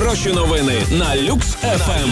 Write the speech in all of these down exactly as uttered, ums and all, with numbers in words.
Найхороші новини на Люкс еф ем.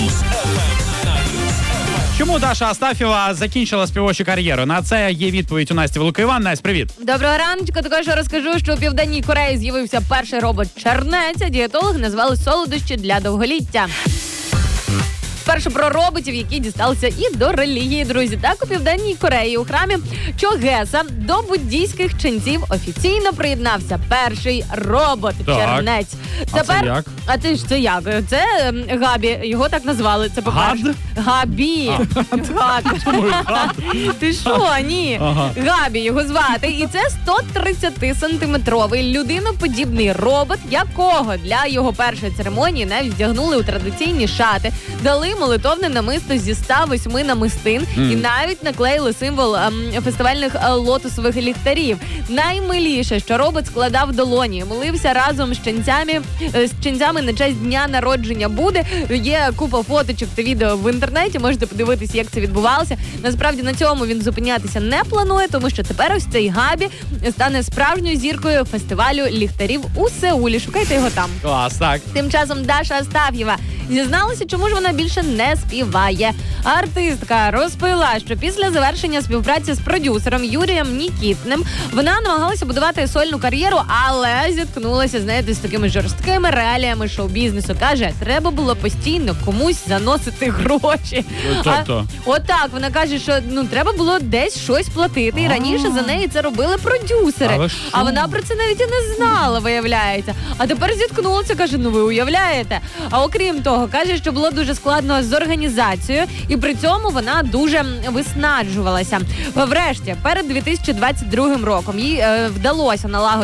Чому Даша Астафєва закінчила співочу кар'єру? На це є відповідь у Насті Волокоїван. Настя, привіт. Доброго раночку. Також розкажу, що у Південній Кореї з'явився перший робот-чернець, а дієтологи назвали солодощі для довголіття. Перше про роботів, які дісталися і до релігії, друзі. Так, у Південній Кореї у храмі Чогеса до буддійських ченців офіційно приєднався перший робот-чернець. А це як? А ти ж це як? Це ем, Габі, його так назвали. Це по-перше. Гад? Габі. Гад. Ти що? Ні. Ага. Габі його звати. І це сто тридцятисантиметровий людиноподібний робот, якого для його першої церемонії навіть вдягнули у традиційні шати, дали молитовне намисто зі ста восьми намистин mm. і навіть наклеїли символ ем, фестивальних е, лотосових ліхтарів. Наймиліше, що робот складав долоні, молився разом з ченцями, е, з ченцями на честь дня народження Будди. Є купа фоточок та відео в інтернеті, можете подивитися, як це відбувалося. Насправді на цьому він зупинятися не планує, тому що тепер ось цей Габі стане справжньою зіркою фестивалю ліхтарів у Сеулі. Шукайте його там. Клас, так. Тим часом Даша Астафєва зізналася, чому ж вона більше не співає. Артистка розповіла, що після завершення співпраці з продюсером Юрієм Нікітним вона намагалася будувати сольну кар'єру, але зіткнулася, знаєте, з такими жорсткими реаліями шоу-бізнесу. Каже, треба було постійно комусь заносити гроші. Тобто? А, отак, вона каже, що ну треба було десь щось платити, і раніше за неї це робили продюсери. А, а вона про це навіть і не знала, виявляється. А тепер зіткнулася, каже, ну ви уявляєте. А окрім того, каже, що було дуже складно з організацією, і при цьому вона дуже виснаджувалася. Врешті, перед дві тисячі двадцять другим роком їй е, вдалося налагодити